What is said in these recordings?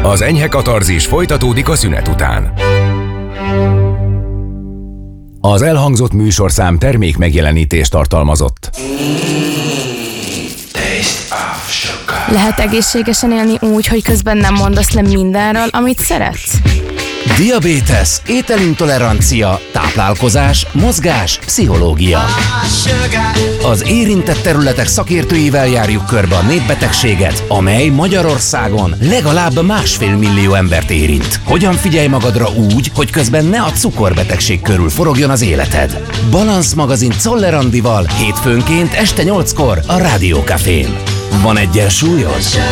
Az enyhe katarzis folytatódik a szünet után. Az elhangzott műsorszám termék megjelenítést tartalmazott. Lehet egészségesen élni úgy, hogy közben nem mondasz le mindenről, amit szeretsz? Diabétesz, ételintolerancia, táplálkozás, mozgás, pszichológia. Az érintett területek szakértőivel járjuk körbe a népbetegséget, amely Magyarországon legalább 1,5 millió embert érint. Hogyan figyelj magadra úgy, hogy közben ne a cukorbetegség körül forogjon az életed? Balansz magazin Czoller Andival hétfőnként este 8-kor a Rádió Cafén. Van egyensúlyod?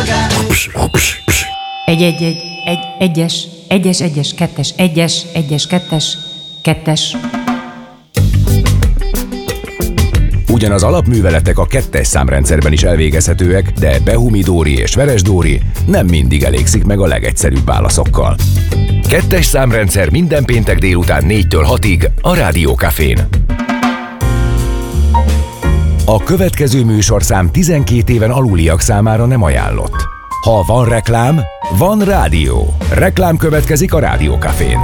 Egyes, kettes. Ugyanaz alapműveletek a 2-es számrendszerben is elvégezhetőek, de Behumi-Dóri és Veres-Dóri nem mindig elégszik meg a legegyszerűbb válaszokkal. 2-es számrendszer minden péntek délután 4-től 6-ig a Rádió Cafén. A következő műsorszám 12 éven aluliak számára nem ajánlott. Ha van reklám, van rádió. Reklám következik a Rádió Cafén.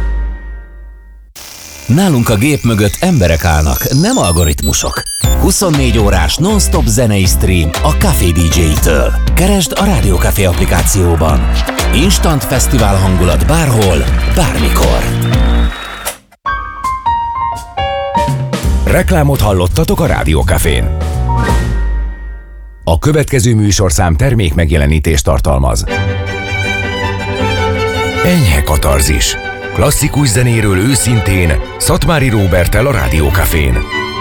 Nálunk a gép mögött emberek állnak, nem algoritmusok. 24 órás non-stop zenei stream a Café DJ-től. Keresd a Rádió Café applikációban. Instant fesztivál hangulat bárhol, bármikor. Reklámot hallottatok a Rádió Cafén. A következő műsorszám termék megjelenítést tartalmaz. Enyhe katarzis. Klasszikus zenéről őszintén, Szatmári Róberttel a Rádió Cafén.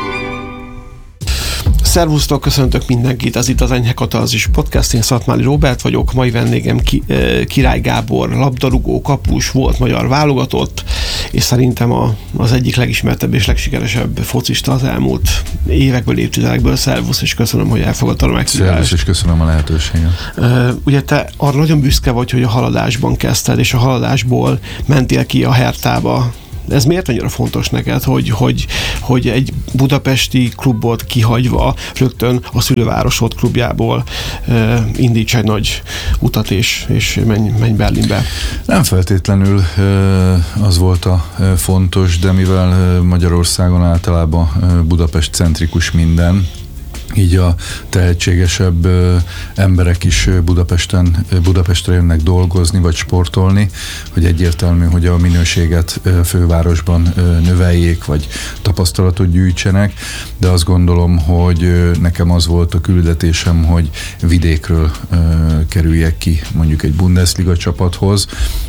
Szervusztok, köszöntök mindenkit, ez itt az Enyhe Katarzis Podcast, én Szatmári Róbert vagyok, mai vendégem Király Gábor, labdarúgó, kapus, volt magyar válogatott, és szerintem az egyik legismertebb és legsikeresebb focista az elmúlt évekből, évtizedekből. Szervusz, és köszönöm, hogy elfogadtad a meghívást. Szervusz, és köszönöm a lehetőséget. Ugye te arra nagyon büszke vagy, hogy a Haladásban kezdted, és a Haladásból mentél ki a Hertába. Ez miért annyira fontos neked, hogy egy budapesti klubot kihagyva rögtön a szülővárosod klubjából indíts egy nagy utat és menj Berlinbe? Nem feltétlenül az volt a fontos, de mivel Magyarországon általában Budapest centrikus minden, így a tehetségesebb emberek is Budapestre jönnek dolgozni vagy sportolni, hogy egyértelmű, hogy a minőséget fővárosban növeljék, vagy tapasztalatot gyűjtsenek, de azt gondolom, hogy nekem az volt a küldetésem, hogy vidékről kerüljek ki mondjuk egy Bundesliga csapathoz.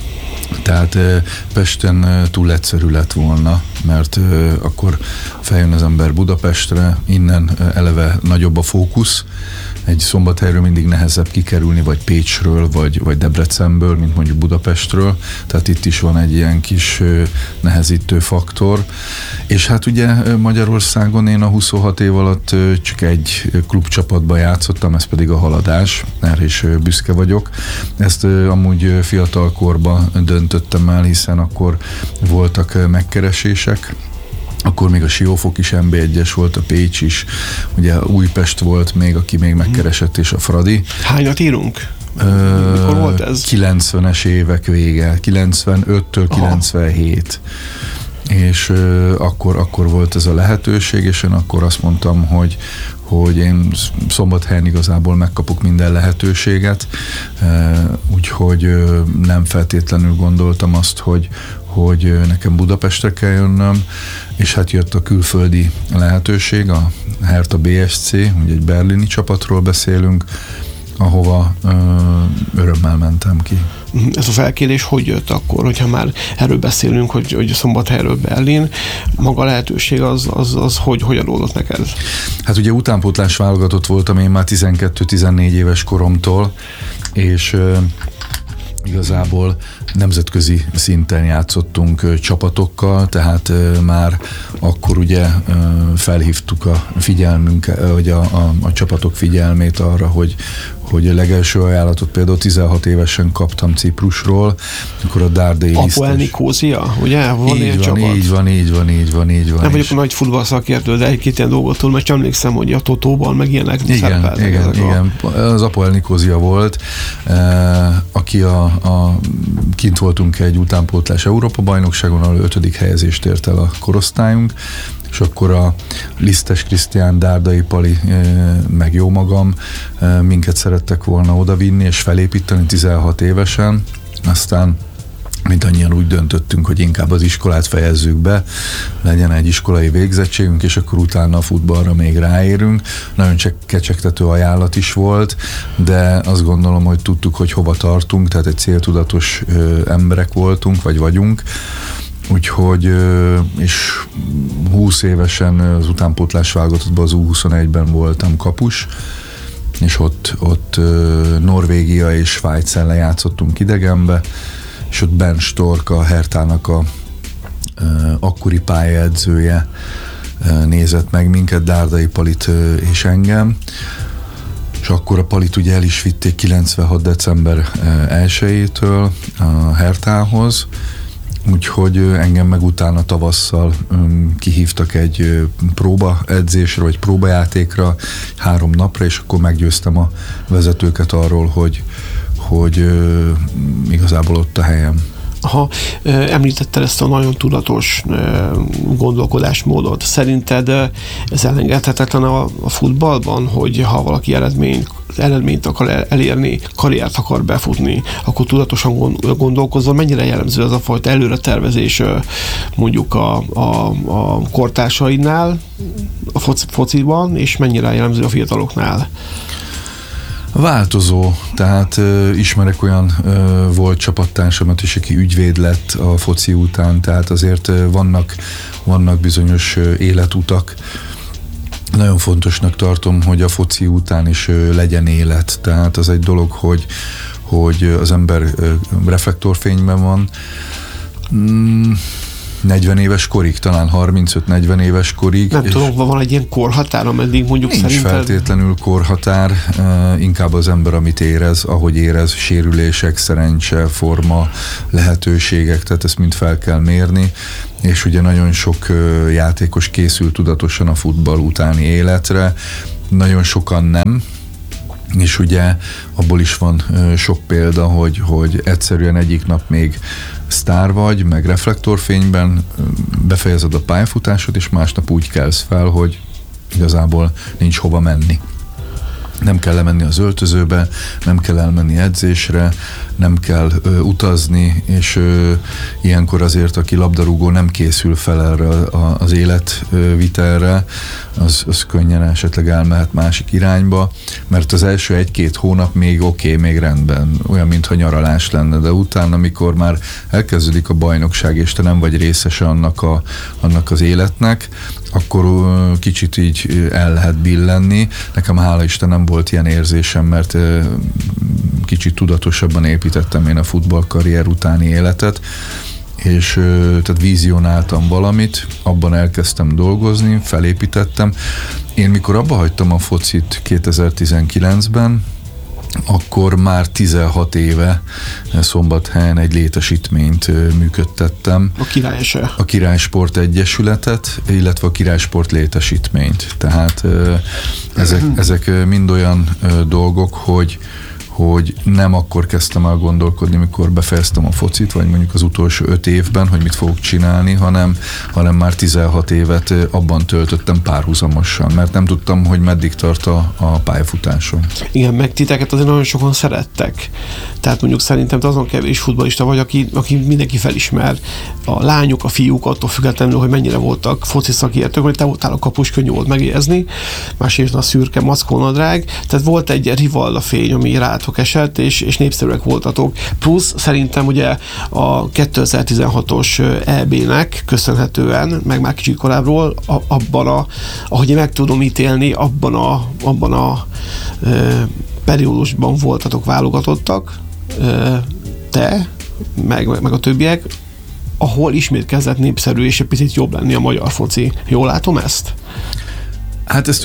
Tehát Pesten túl egyszerű lett volna, mert akkor feljön az ember Budapestre, innen eleve nagyobb a fókusz, egy Szombathelyről mindig nehezebb kikerülni, vagy Pécsről, vagy Debrecenből, mint mondjuk Budapestről, tehát itt is van egy ilyen kis nehezítő faktor. És hát ugye Magyarországon én a 26 év alatt csak egy klubcsapatban játszottam, ez pedig a Haladás, erre is büszke vagyok. Ezt amúgy fiatal korban döntöttem el, hiszen akkor voltak megkeresések, akkor még a Siófok is NB1-es volt, a Pécs is, ugye Újpest volt még, aki még megkeresett, és a Fradi. Hányat írunk? Mikor volt ez? 90-es évek vége, 95-től 97. És akkor volt ez a lehetőség, és én akkor azt mondtam, hogy én Szombathelyen igazából megkapok minden lehetőséget, úgyhogy nem feltétlenül gondoltam azt, hogy nekem Budapestre kell jönnöm, és hát jött a külföldi lehetőség, a Hertha BSC, ugye egy berlini csapatról beszélünk, ahova örömmel mentem ki. Ez a felkérés hogy jött akkor, hogyha már erről beszélünk, hogy Szombathelyről Berlin, maga a lehetőség az hogy adódott neked? Hát ugye utánpótlás válogatott voltam én már 12-14 éves koromtól, és igazából nemzetközi szinten játszottunk csapatokkal, tehát már akkor ugye felhívtuk a figyelmünket, vagy a csapatok figyelmét arra, hogy a legelső ajánlatot például 16 évesen kaptam Ciprusról, akkor a Dárdai Apoel Nikózia, ugye? Így van. Nem vagyok a nagy futballszakértő, de egy-két ilyen dolgot túl, mert emlékszem, hogy a Totóban meg ilyenek szerepeltek. Igen, az Apoel Nikózia volt, kint voltunk egy utánpótlás Európa-bajnokságon, ahol 5. helyezést ért el a korosztályunk, és akkor a Lisztes Krisztián, Dárdai Pali, meg jó magam minket szerettek volna odavinni és felépíteni 16 évesen, aztán mindannyian úgy döntöttünk, hogy inkább az iskolát fejezzük be, legyen egy iskolai végzettségünk, és akkor utána a futballra még ráérünk. Nagyon kecsegtető ajánlat is volt, de azt gondolom, hogy tudtuk, hogy hova tartunk, tehát egy céltudatos emberek voltunk, vagy vagyunk. Úgyhogy, és 20 évesen az utánpótlás válogatottban az U21-ben voltam kapus, és ott Norvégia és Svájc ellen játszottunk idegenbe, és ott Ben Stork, a Hertának a akkori pályaedzője nézett meg minket, Dárdai Palit és engem, és akkor a Palit ugye el is vitték 96. december 1-től a Hertához, úgyhogy engem meg utána tavasszal kihívtak egy próbaedzésre, vagy próbajátékra 3 napra, és akkor meggyőztem a vezetőket arról, hogy igazából ott a helyem. Aha, említetted ezt a nagyon tudatos gondolkodásmódot. Szerinted ez elengedhetetlen a futballban, hogy ha valaki eredményt akar elérni, karriert akar befutni, akkor tudatosan gondolkozzon, mennyire jellemző ez a fajta előretervezés mondjuk a kortársaidnál, a fociban, és mennyire jellemző a fiataloknál? Változó, tehát ismerek olyan volt csapattársamat is, aki ügyvéd lett a foci után, tehát azért vannak bizonyos életutak. Nagyon fontosnak tartom, hogy a foci után is legyen élet, tehát az egy dolog, hogy az ember reflektorfényben van, 40 éves korig, talán 35-40 éves korig. Nem tudom, van egy ilyen korhatár, ameddig mondjuk nincs szerinted... feltétlenül korhatár, inkább az ember, amit érez, ahogy érez, sérülések, szerencse, forma, lehetőségek, tehát ezt mind fel kell mérni, és ugye nagyon sok játékos készül tudatosan a futball utáni életre, nagyon sokan nem, és ugye abból is van sok példa, hogy egyszerűen egyik nap még sztár vagy, meg reflektorfényben befejezed a pályafutásod, és másnap úgy kelsz fel, hogy igazából nincs hova menni. Nem kell lemenni az öltözőbe, nem kell elmenni edzésre, nem kell utazni, és ilyenkor azért, aki labdarúgó nem készül fel erre az életvitelre, az könnyen esetleg elmehet másik irányba, mert az első 1-2 hónap még oké, még rendben, olyan, mintha nyaralás lenne, de utána, amikor már elkezdődik a bajnokság, és te nem vagy részese annak az életnek, akkor kicsit így el lehet billenni. Nekem hála Istenem volt ilyen érzésem, mert kicsit tudatosabban építettem én a futballkarrier utáni életet, és tehát vizionáltam valamit, abban elkezdtem dolgozni, felépítettem. Én mikor abba hagytam a focit 2019-ben, akkor már 16 éve Szombathelyen egy létesítményt működtettem. A Király-se. A Királysport Egyesületet, illetve a Királysport létesítményt. Tehát ezek mind olyan dolgok, hogy nem akkor kezdtem el gondolkodni, mikor befejeztem a focit, vagy mondjuk az utolsó 5 évben, hogy mit fogok csinálni, hanem már 16 évet abban töltöttem párhuzamosan, mert nem tudtam, hogy meddig tart a pályafutásom. Igen, meg titeket azért nagyon sokan szerettek. Tehát mondjuk szerintem te azon kevés futballista vagy, aki mindenki felismer. A lányok, a fiúk, attól függetlenül, hogy mennyire voltak foci szakértők, hogy te voltál a kapus, könnyű volt megjegyezni, másrészt a szürke mackónadrág, tehát volt egy Rivalda fény, ami rátok esett, és népszerűek voltatok. Plusz szerintem ugye a 2016-os EB-nek köszönhetően, meg már kicsit korábbról, ahogy én meg tudom ítélni, abban a periódusban voltatok válogatottak, te, meg a többiek, ahol ismét kezdett népszerű és egy picit jobb lenni a magyar foci. Jól látom ezt? Hát ezt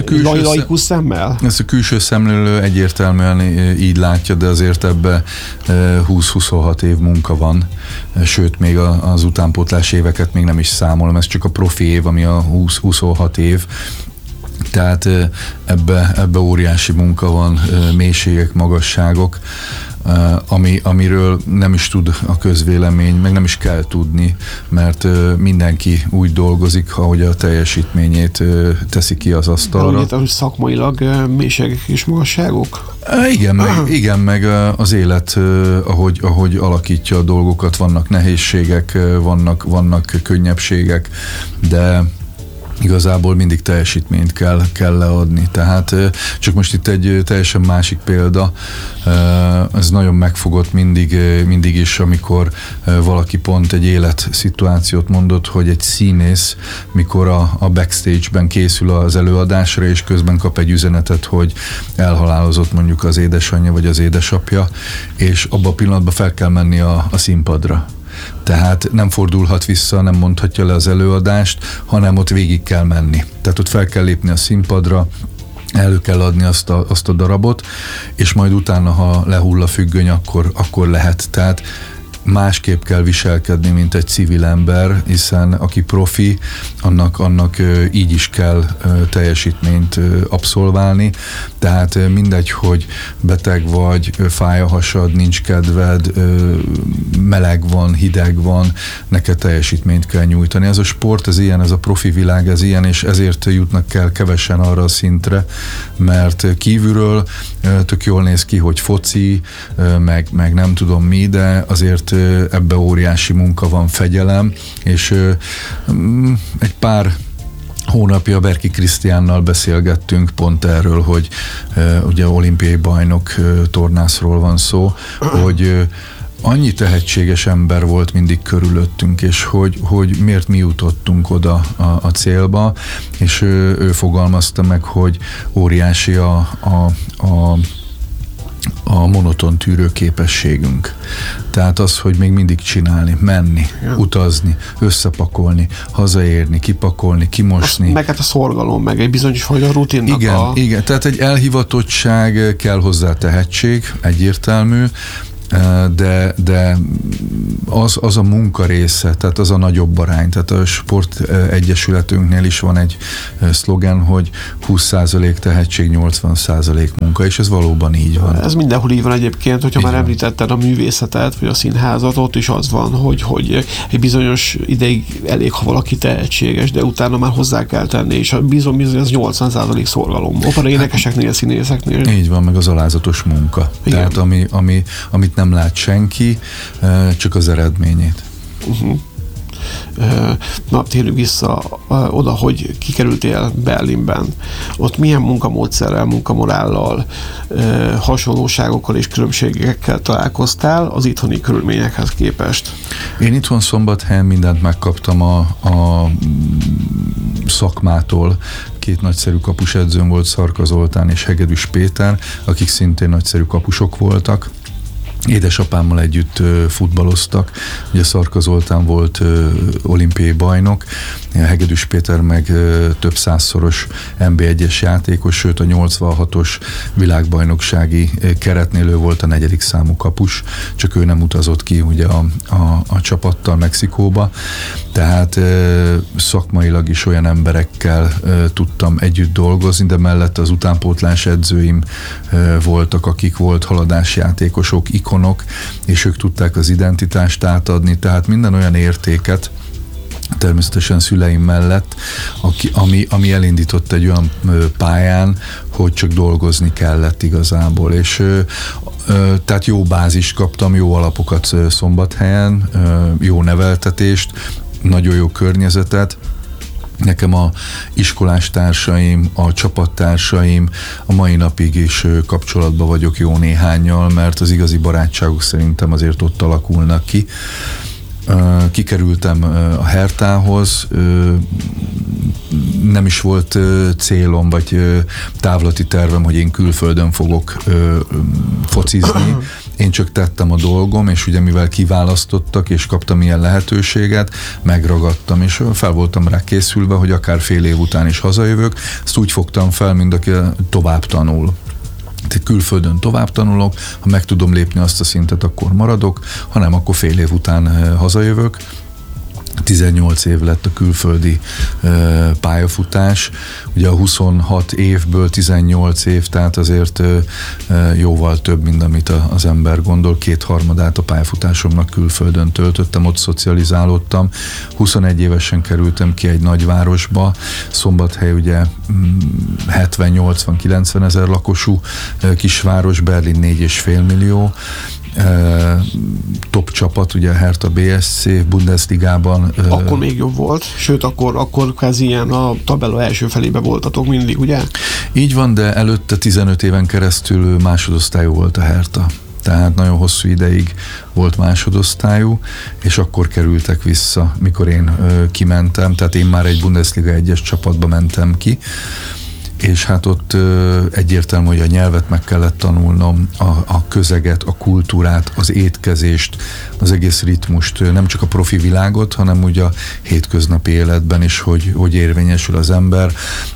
a külső szemlélő egyértelműen így látja, de azért ebbe 20-26 év munka van, sőt még az utánpótlás éveket még nem is számolom, ez csak a profi év, ami a 20-26 év. Tehát ebbe óriási munka van, mélységek, magasságok. amiről nem is tud a közvélemény, meg nem is kell tudni, mert mindenki úgy dolgozik, ahogy a teljesítményét teszi ki az asztalra. De úgy szakmailag mélységek és magasságok? Igen, meg az élet, ahogy alakítja a dolgokat, vannak nehézségek, vannak könnyebbségek, de igazából mindig teljesítményt kell leadni. Tehát csak most itt egy teljesen másik példa, ez nagyon megfogott mindig is, amikor valaki pont egy életszituációt mondott, hogy egy színész, mikor a backstage-ben készül az előadásra, és közben kap egy üzenetet, hogy elhalálozott mondjuk az édesanyja vagy az édesapja, és abban a pillanatban fel kell menni a színpadra. Tehát nem fordulhat vissza, nem mondhatja le az előadást, hanem ott végig kell menni. Tehát ott fel kell lépni a színpadra, elő kell adni azt a darabot, és majd utána, ha lehull a függöny, akkor lehet. Tehát másképp kell viselkedni, mint egy civil ember, hiszen aki profi, annak így is kell teljesítményt abszolválni. Tehát mindegy, hogy beteg vagy, fáj a hasad, nincs kedved, meleg van, hideg van, neked teljesítményt kell nyújtani. Ez a sport, ez ilyen, ez a profi világ, ez ilyen, és ezért jutnak el kevesen arra a szintre, mert kívülről tök jól néz ki, hogy foci, meg nem tudom mi, de azért ebbe óriási munka van, fegyelem, és egy pár hónapja Berki Krisztiánnal beszélgettünk pont erről, hogy ugye olimpiai bajnok tornászról van szó, hogy annyi tehetséges ember volt mindig körülöttünk, és hogy miért mi jutottunk oda a célba, és ő fogalmazta meg, hogy óriási a monoton tűrő képességünk. Tehát az, hogy még mindig csinálni, menni, utazni, összepakolni, hazaérni, kipakolni, kimosni. Meg hát a szorgalom, meg egy bizonyos fajta rutinnak Igen, tehát egy elhivatottság, kell hozzá tehetség, egyértelmű, de az a munka része, tehát az a nagyobb arány. Tehát a sportegyesületünknél is van egy szlogen, hogy 20% tehetség, 80% munka, és ez valóban így van. Ez mindenhol így van egyébként, hogyha már említetted a művészetet, vagy a színházat, ott is az van, hogy egy bizonyos ideig elég, ha valaki tehetséges, de utána már hozzá kell tenni, és bizony az 80% szorgalom. Opera énekeseknél, színészeknél. Így van, meg az alázatos munka. Igen. Tehát amit nem lát senki, csak az eredményét. Na, térjünk vissza oda, hogy kikerültél Berlinben. Ott milyen munkamódszerrel, munkamorállal, hasonlóságokkal és különbségekkel találkoztál az itthoni körülményekhez képest? Én itthon Szombathelyen mindent megkaptam a szakmától. Két nagyszerű kapusedzőm volt, Szarka Zoltán és Hegedűs Péter, akik szintén nagyszerű kapusok voltak. Édesapámmal együtt futballoztak, ugye Szarka Zoltán volt olimpiai bajnok, Hegedűs Péter meg több százszoros NB1-es játékos, sőt a 86-os világbajnoksági keretnél ő volt a 4. számú kapus, csak ő nem utazott ki ugye a csapattal Mexikóba, tehát szakmailag is olyan emberekkel tudtam együtt dolgozni, de mellett az utánpótlás edzőim voltak, akik volt haladásjátékosok, ikonok, és ők tudták az identitást átadni, tehát minden olyan értéket, természetesen szüleim mellett, ami elindított egy olyan pályán, hogy csak dolgozni kellett igazából, és tehát jó bázist kaptam, jó alapokat Szombathelyen, jó neveltetést, nagyon jó környezetet. Nekem a iskolás társaim, a csapattársaim, a mai napig is kapcsolatban vagyok jó néhánnyal, mert az igazi barátságok szerintem azért ott alakulnak ki. Kikerültem a Hertához, nem is volt célom, vagy távlati tervem, hogy én külföldön fogok focizni. Én csak tettem a dolgom, és ugye mivel kiválasztottak, és kaptam ilyen lehetőséget, megragadtam, és fel voltam rá készülve, hogy akár fél év után is hazajövök. Ezt úgy fogtam fel, mint aki tovább tanul. Külföldön tovább tanulok, ha meg tudom lépni azt a szintet, akkor maradok, ha nem, akkor fél év után hazajövök. 18 év lett a külföldi pályafutás. Ugye a 26 évből 18 év, tehát azért jóval több, mint amit az ember gondol. 2/3 a pályafutásomnak külföldön töltöttem, ott szocializálódtam. 21 évesen kerültem ki egy nagyvárosba. Szombathely ugye 70-80-90 ezer lakosú kisváros, Berlin 4,5 millió. Top csapat, ugye a Hertha BSC Bundesligában. Akkor még jobb volt, sőt akkor kvázi ilyen a tabella első felébe voltatok mindig, ugye? Így van, de előtte 15 éven keresztül másodosztályú volt a Hertha. Tehát nagyon hosszú ideig volt másodosztályú, és akkor kerültek vissza, mikor én kimentem, tehát én már egy Bundesliga 1-es csapatba mentem ki, és hát ott egyértelmű, hogy a nyelvet meg kellett tanulnom, a közeget, a kultúrát, az étkezést, az egész ritmust, nem csak a profi világot, hanem úgy a hétköznapi életben is, hogy érvényesül az ember.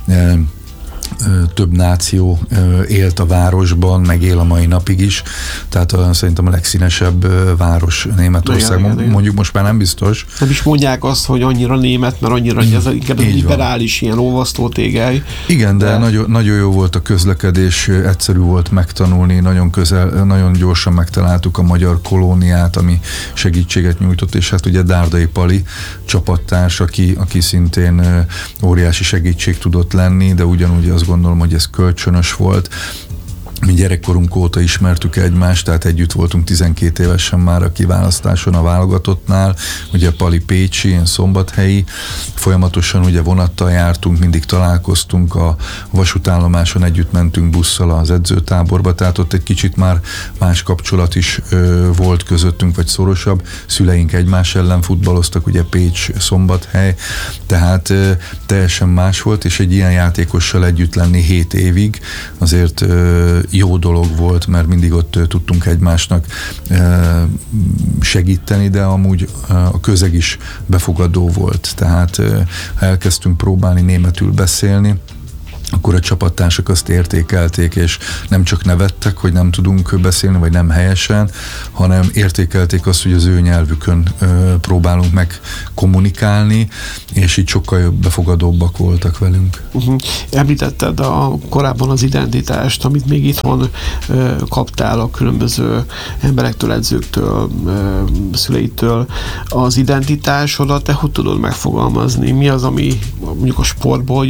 Több náció élt a városban, meg él a mai napig is, tehát szerintem a legszínesebb város Németországban. Mondjuk most már nem biztos. Nem is mondják azt, hogy annyira német, mert annyira ez inkább liberális, ilyen olvasztó tégely. Igen, de nagyon jó volt a közlekedés, egyszerű volt megtanulni, nagyon gyorsan megtaláltuk a magyar kolóniát, ami segítséget nyújtott, és hát ugye Dárdai Pali csapattárs, aki szintén óriási segítség tudott lenni, de ugyanúgy azt gondolom, hogy ez kölcsönös volt. Mi gyerekkorunk óta ismertük egymást, tehát együtt voltunk 12 évesen már a kiválasztáson a válogatottnál, ugye Pali pécsi, én szombathelyi, folyamatosan ugye vonattal jártunk, mindig találkoztunk, a vasútállomáson együtt mentünk busszal az edzőtáborba, tehát ott egy kicsit már más kapcsolat is volt közöttünk, vagy szorosabb. Szüleink egymás ellen futballoztak, ugye Pécs, Szombathely, tehát teljesen más volt, és egy ilyen játékossal együtt lenni 7 évig azért jó dolog volt, mert mindig ott tudtunk egymásnak segíteni, de amúgy a közeg is befogadó volt. Tehát elkezdtünk próbálni németül beszélni, akkor a csapattársak azt értékelték, és nem csak nevettek, hogy nem tudunk beszélni, vagy nem helyesen, hanem értékelték azt, hogy az ő nyelvükön próbálunk meg kommunikálni, és így sokkal befogadóbbak voltak velünk. Említetted korábban az identitást, amit még itthon kaptál a különböző emberektől, edzőktől, szüleitől. Az identitásodat te hogy tudod megfogalmazni? Mi az, ami mondjuk a sportból